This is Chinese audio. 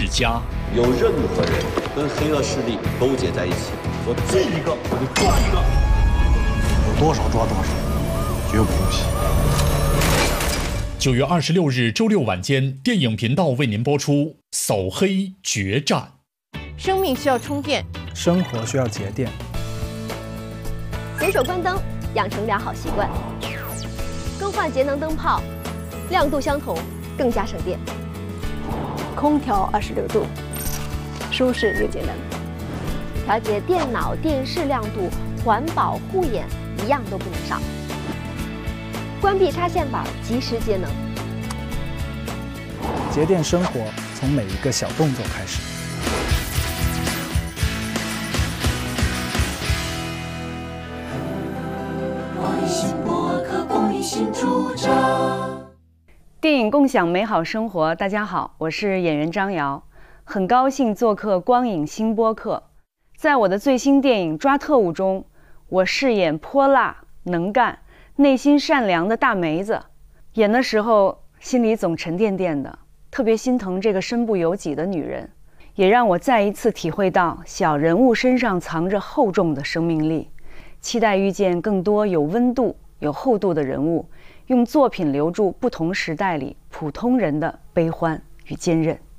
世家。 有任何人跟黑恶势力勾结在一起，我见一个我就抓一个， 有多少抓多少，绝不姑息。 9月26日周六晚间，电影频道为您播出《扫黑决战》。 生命需要充电， 生活需要节电。 随手关灯，养成良好习惯。更换节能灯泡，亮度相同，更加省电。空调26度，舒适又节能。调节电脑、电视亮度，环保护眼，一样都不能少。关闭插线板，及时节能。 节电生活从每一个小动作开始。 电影共享美好生活，大家好，我是演员张瑶，很高兴做客光影新播客。在我的最新电影《抓特务》中，我饰演泼辣、能干、内心善良的大梅子。演的时候心里总沉甸甸的，特别心疼这个身不由己的女人，也让我再一次体会到小人物身上藏着厚重的生命力。期待遇见更多有温度、有厚度的人物，用作品留住不同时代里普通人的悲欢与坚韧。